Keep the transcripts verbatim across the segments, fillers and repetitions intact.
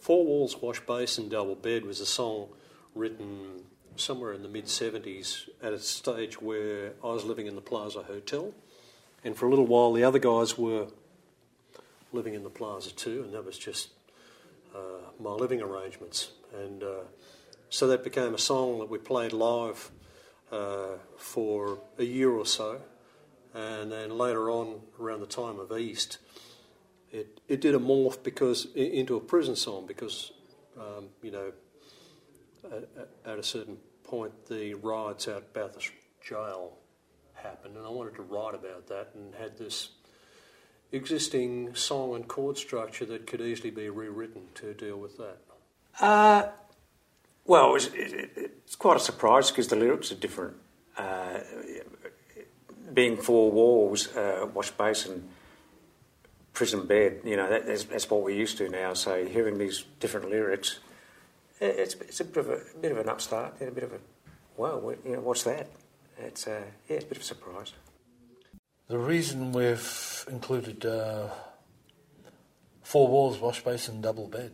Four Walls, Wash Basin, Double Bed was a song written somewhere in the mid-seventies at a stage where I was living in the Plaza Hotel, and for a little while the other guys were living in the Plaza too, and that was just uh, my living arrangements. And uh, so that became a song that we played live uh, for a year or so, and then later on, around the time of East, it, it did a morph because into a prison song because, um, you know, at, at a certain point the riots out at Bathurst Jail happened, and I wanted to write about that and had this existing song and chord structure that could easily be rewritten to deal with that. Uh, well, it was, it, it's quite a surprise because the lyrics are different. Uh, being four walls, uh, wash basin, prison bed, you know, that, that's, that's what we're used to now. So hearing these different lyrics, it's it's a bit of a, a bit of an upstart, a bit of a, wow, what, you know, what's that? It's uh, yeah, it's a bit of a surprise. The reason we've included uh, four walls, wash basin, double bed,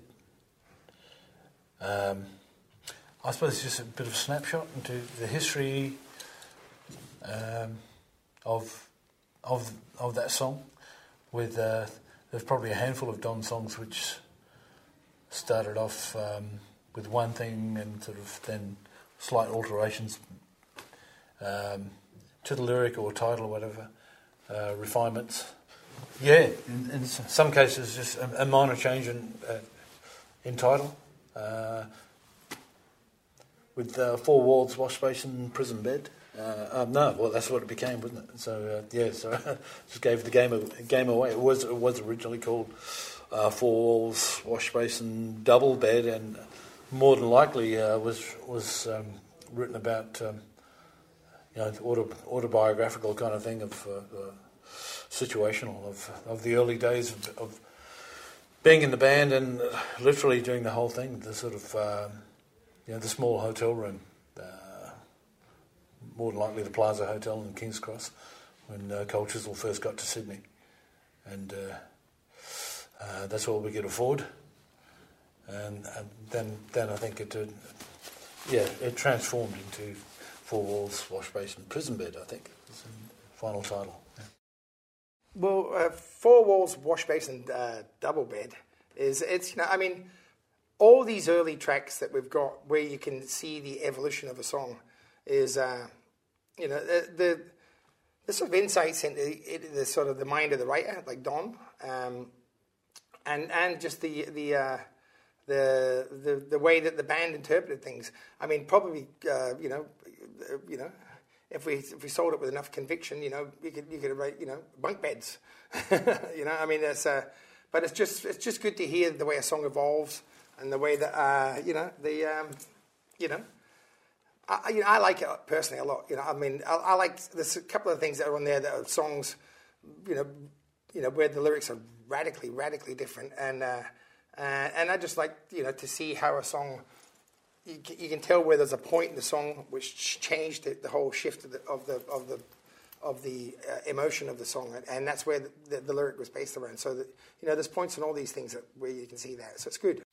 um, I suppose it's just a bit of a snapshot into the history um, of of of that song. With uh, there's probably a handful of Don songs which started off um, with one thing and sort of then slight alterations um, to the lyric or title or whatever. Uh, refinements, yeah. In, in some cases, just a, a minor change in uh, in title. Uh, with uh, four walls, wash basin, prison bed. Uh, um, no, well, that's what it became, wasn't it? So uh, yeah, so just gave the game a, game away. It was it was originally called uh, Four Walls, Wash Basin, Double Bed, and more than likely uh, was was um, written about. Um, You know, auto, autobiographical kind of thing of uh, uh, situational of of the early days of, of being in the band and literally doing the whole thing. The sort of um, you know the small hotel room, uh, more than likely the Plaza Hotel in King's Cross, when uh, Cole Chisel first got to Sydney, and uh, uh, that's all we could afford. And, and then then I think it uh, yeah it transformed into Four Walls, Wash Basin, Prison Bed, I think, is the final title. Yeah. Well, uh, Four Walls, Wash Basin, uh, Double Bed is, it's, you know, I mean, all these early tracks that we've got where you can see the evolution of a song is, uh, you know, the, the, the sort of insights into the, the sort of the mind of the writer, like Don, um, and and just the, the, uh, the, the, the way that the band interpreted things. I mean, probably, uh, you know, you know, if we if we sold it with enough conviction, you know, you could you could write, you know, bunk beds, you know. I mean, it's uh, but it's just it's just good to hear the way a song evolves and the way that uh, you know the um, you know, I you know I like it personally a lot. You know, I mean, I, I like there's a couple of things that are on there that are songs, you know, you know where the lyrics are radically radically different, and uh, uh, and I just like you know to see how a song. You can, you can tell where there's a point in the song which changed the, the whole shift of the of the of the of the uh, emotion of the song, and that's where the, the, the lyric was based around. So that you know, there's points in all these things that where you can see that. So it's good.